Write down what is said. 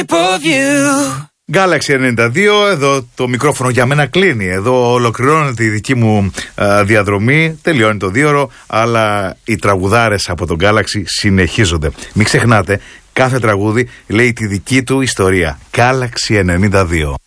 shape of you. Galaxy 92, εδώ το μικρόφωνο για μένα κλείνει. Εδώ ολοκληρώνεται η δική μου διαδρομή. Τελειώνει το 2ωρο, αλλά οι τραγουδάρες από τον Galaxy συνεχίζονται. Μην ξεχνάτε, κάθε τραγούδι λέει τη δική του ιστορία. Galaxy 92.